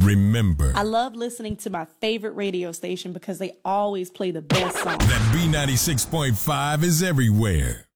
Remember, I love listening to my favorite radio station because they always play the best songs. that B96.5 is everywhere.